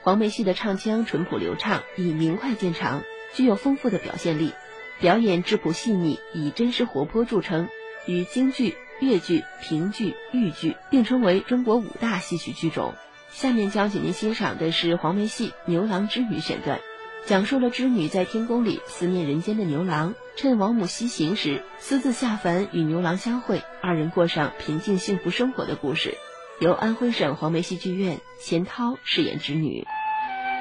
黄梅戏的唱腔淳朴流畅，以明快见长，具有丰富的表现力，表演质朴细腻，以真实活泼著称，与京剧、越剧、评剧、豫剧并称为中国5大戏曲剧种。下面将请您欣赏的是黄梅戏《牛郎织女》选段，讲述了织女在天宫里思念人间的牛郎，趁王母西行时私自下凡与牛郎相会，二人过上平静幸福生活的故事。由安徽省黄梅戏剧院钱涛饰演织女。